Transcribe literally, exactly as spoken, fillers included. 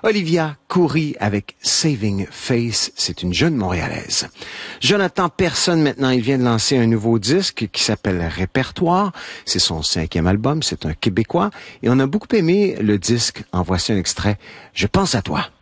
Olivia Coury avec Saving Face, c'est une jeune Montréalaise. Jonathan Personne maintenant, il vient de lancer un nouveau disque qui s'appelle Répertoire. C'est son cinquième album, c'est un Québécois et on a beaucoup aimé le disque. En voici un extrait. Je pense à toi.